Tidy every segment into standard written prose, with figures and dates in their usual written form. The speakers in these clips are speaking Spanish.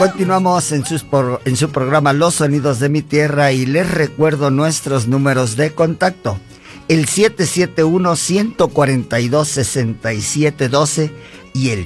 Continuamos en su programa Los Sonidos de mi Tierra y les recuerdo nuestros números de contacto. El 771-142-6712 y el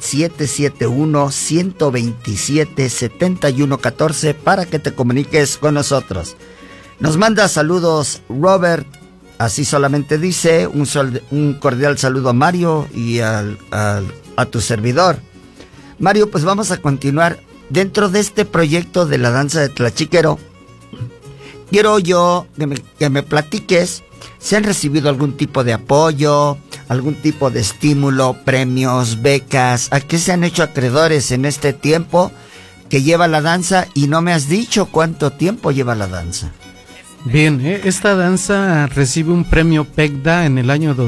771-127-7114 para que te comuniques con nosotros. Nos manda saludos Robert, así solamente dice, un cordial saludo a Mario y a tu servidor. Mario, pues vamos a continuar dentro de este proyecto de la danza de Tlachiquero. Quiero yo que me platiques si han recibido algún tipo de apoyo, algún tipo de estímulo, premios, becas, a qué se han hecho acreedores en este tiempo que lleva la danza, y no me has dicho cuánto tiempo lleva la danza. Bien, esta danza recibe un premio PECDA en el año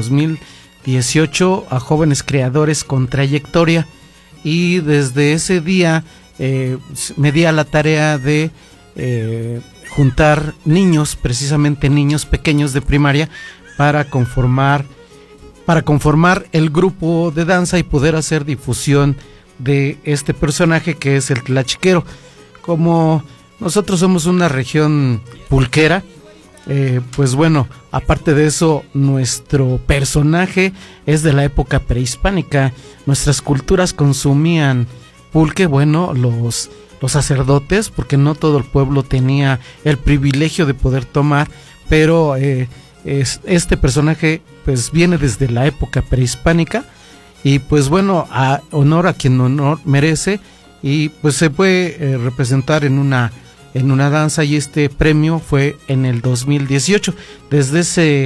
2018 a jóvenes creadores con trayectoria, y desde ese día me di a la tarea de juntar niños, precisamente niños pequeños de primaria, para conformar el grupo de danza y poder hacer difusión de este personaje que es el Tlachiquero. Como nosotros somos una región pulquera, pues bueno, aparte de eso, nuestro personaje es de la época prehispánica. Nuestras culturas consumían pulque, bueno, los sacerdotes, porque no todo el pueblo tenía el privilegio de poder tomar, pero este personaje pues viene desde la época prehispánica, y pues bueno, a honor a quien honor merece, y pues se puede representar en una danza, y este premio fue en el 2018. Desde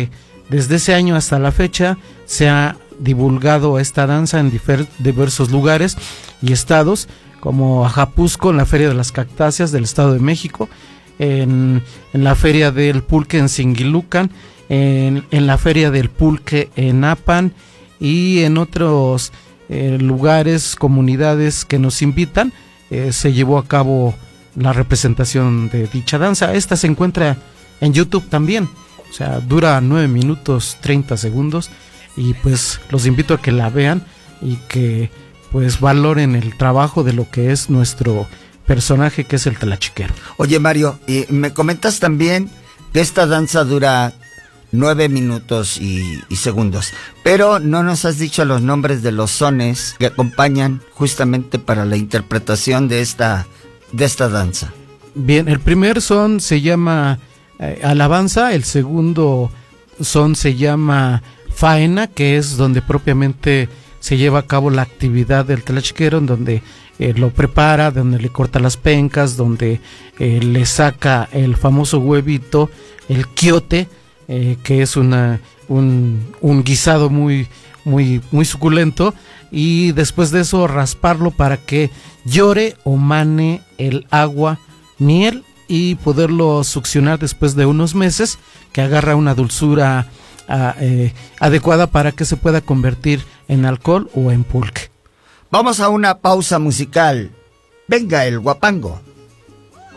ese año hasta la fecha se ha divulgado esta danza en diversos lugares y estados, como Ajapuzco, en la Feria de las Cactáceas del Estado de México, en la Feria del Pulque en Singilucan, en la Feria del Pulque en Apan, y en otros lugares, comunidades que nos invitan, se llevó a cabo la representación de dicha danza. Esta se encuentra en YouTube también, o sea, dura 9 minutos 30 segundos, y pues los invito a que la vean y que pues valoren el trabajo de lo que es nuestro personaje, que es el Tlachiquero. Oye, Mario, me comentas también que esta danza dura 9 minutos y segundos, pero no nos has dicho los nombres de los sones que acompañan justamente para la interpretación de esta danza. Bien, el primer son se llama alabanza, el segundo son se llama faena, que es donde propiamente se lleva a cabo la actividad del Tlachiquero, en donde lo prepara, donde le corta las pencas, donde le saca el famoso huevito, el quiote, que es un guisado muy suculento, y después de eso rasparlo para que llore o mane el agua, miel, y poderlo succionar después de unos meses, que agarra una dulzura adecuada para que se pueda convertir en alcohol o en pulque. Vamos a una pausa musical. Venga el guapango.